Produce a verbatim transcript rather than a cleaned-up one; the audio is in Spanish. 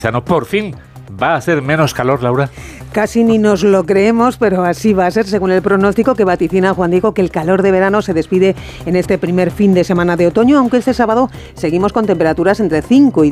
Por fin va a hacer menos calor, Laura. Casi ni nos lo creemos, pero así va a ser, según el pronóstico que vaticina Juan Diego, que el calor de verano se despide en este primer fin de semana de otoño, aunque este sábado seguimos con temperaturas entre cinco y